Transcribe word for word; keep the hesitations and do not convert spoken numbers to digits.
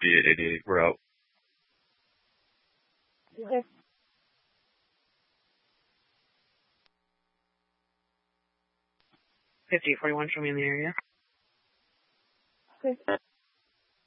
fifty-eight eighty-eight, we're out. Okay. fifty-eight forty-one, show me in the area. Okay.